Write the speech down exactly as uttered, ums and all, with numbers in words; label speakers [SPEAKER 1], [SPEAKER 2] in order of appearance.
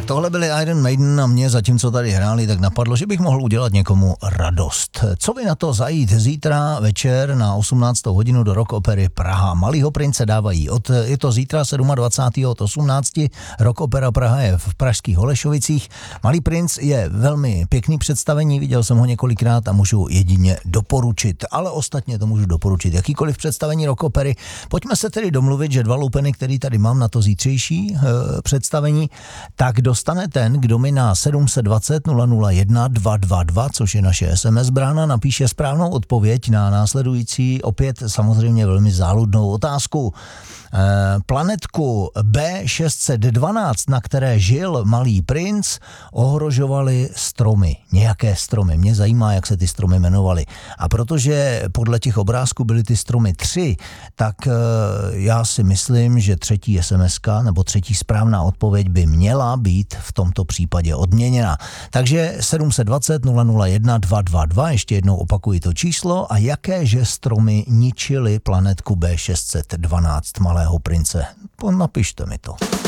[SPEAKER 1] tohle byli Iron Maiden a mě zatímco tady hráli, tak napadlo, že bych mohl udělat někomu radost. Co by na to zajít zítra večer na osmnáctou hodinu do Rock Opery Praha. Malýho prince dávají. Od, je to zítra dvacátého sedmého od osmnácti. Rock Opera Praha je v pražských Holešovicích. Malý princ je velmi pěkný představení, viděl jsem ho několikrát a můžu jedině doporučit. Ale ostatně to můžu doporučit jakýkoliv představení Rock Opery. Pojďme se tedy domluvit, že dva lupeny, který tady mám na to zítřejší e, představení, tak dostane ten, kdo mi na sedm set dvacet nula nula jedna dva dva dva, což je naše es em es brána, napíše správnou odpověď na následující, opět samozřejmě velmi záludnou otázku. Planetku bé šest set dvanáct, na které žil malý princ, ohrožovaly stromy. Nějaké stromy. Mě zajímá, jak se ty stromy jmenovaly. A protože podle těch obrázků byly ty stromy tři, tak já si myslím, že třetí es em eska nebo třetí správná odpověď by měla být v tomto případě odměněna. Takže sedm set dvacet nula nula jedna dva dva dva, ještě jednou opakuji to číslo, a jakéže stromy ničily planetku bé šest set dvanáct malého prince. Napište mi to.